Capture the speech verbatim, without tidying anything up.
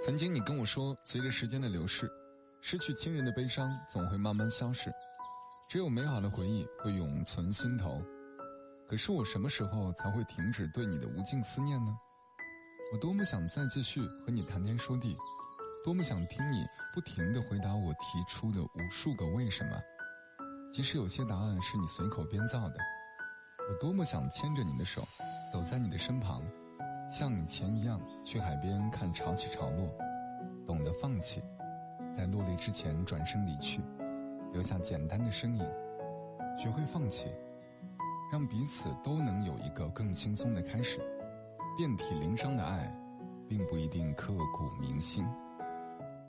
曾经你跟我说，随着时间的流逝，失去亲人的悲伤总会慢慢消逝，只有美好的回忆会永存心头。可是我什么时候才会停止对你的无尽思念呢？我多么想再继续和你谈天说地，多么想听你不停地回答我提出的无数个为什么，即使有些答案是你随口编造的。我多么想牵着你的手，走在你的身旁，像以前一样去海边看潮起潮落，懂得放弃，在落泪之前转身离去，留下简单的身影。学会放弃，让彼此都能有一个更轻松的开始。遍体鳞伤的爱并不一定刻骨铭心。